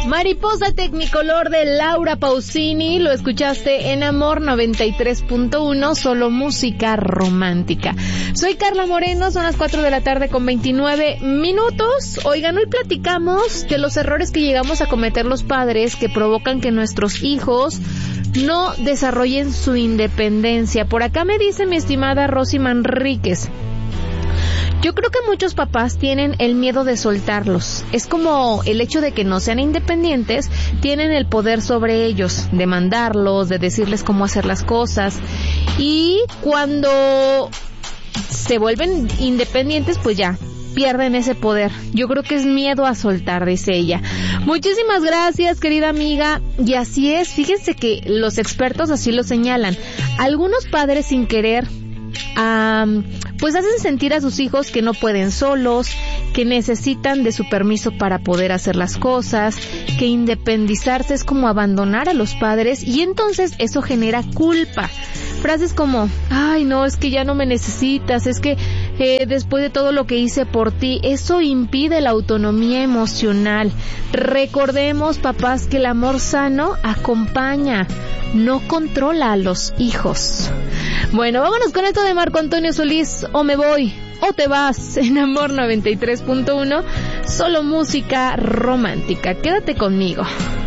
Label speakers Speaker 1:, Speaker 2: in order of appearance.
Speaker 1: Mariposa Tecnicolor de Laura Pausini, lo escuchaste en Amor 93.1, solo música romántica. Soy Carla Moreno, son las 4 de la tarde con 29 minutos. Oigan, hoy platicamos de los errores que llegamos a cometer los padres que provocan que nuestros hijos no desarrollen su independencia. Por acá me dice mi estimada Rosy Manríquez: yo creo que muchos papás tienen el miedo de soltarlos. Es como el hecho de que no sean independientes, tienen el poder sobre ellos, de mandarlos, de decirles cómo hacer las cosas. Y cuando se vuelven independientes, pues ya, pierden ese poder. Yo creo que es miedo a soltar, dice ella. Muchísimas gracias, querida amiga. Y así es, fíjense que los expertos así lo señalan. Algunos padres sin querer pues hacen sentir a sus hijos que no pueden solos, que necesitan de su permiso para poder hacer las cosas, que independizarse es como abandonar a los padres, y entonces eso genera culpa. Frases como: ay, no, es que ya no me necesitas, es que después de todo lo que hice por ti, eso impide la autonomía emocional. Recordemos, papás, que el amor sano acompaña, no controla a los hijos. Bueno, vámonos con esto de Marco Antonio Solís: o me voy o te vas, en Amor 93.1, solo música romántica. Quédate conmigo.